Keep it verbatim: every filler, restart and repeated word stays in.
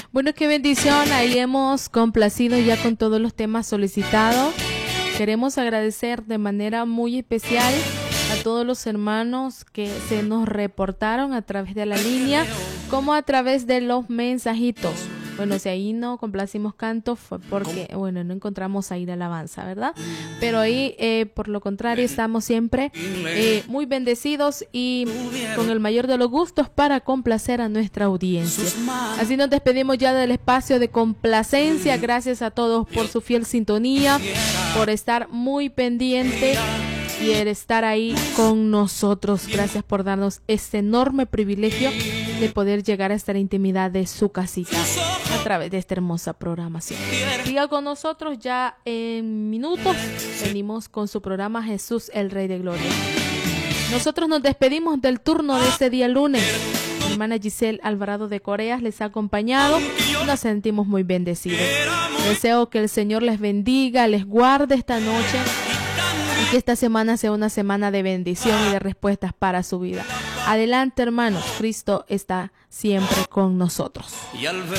Bueno, qué bendición. Ahí hemos complacido ya con todos los temas solicitados. Queremos agradecer de manera muy especial a todos los hermanos que se nos reportaron a través de la línea, como a través de los mensajitos. Bueno, si ahí no complacimos canto fue porque, bueno, no encontramos ahí la alabanza, ¿verdad? Pero ahí, eh, por lo contrario, estamos siempre eh, muy bendecidos y con el mayor de los gustos para complacer a nuestra audiencia. Así nos despedimos ya del espacio de complacencia. Gracias a todos por su fiel sintonía, por estar muy pendiente y el estar ahí con nosotros. Gracias por darnos este enorme privilegio de poder llegar hasta la intimidad de su casita a través de esta hermosa programación. Siga con nosotros, ya en minutos venimos con su programa Jesús el Rey de Gloria. Nosotros nos despedimos del turno de este día lunes. Mi hermana Giselle Alvarado de Coreas les ha acompañado y nos sentimos muy bendecidos. Deseo que el Señor les bendiga, les guarde esta noche y que esta semana sea una semana de bendición y de respuestas para su vida. Adelante, hermanos, Cristo está siempre con nosotros. Y al ver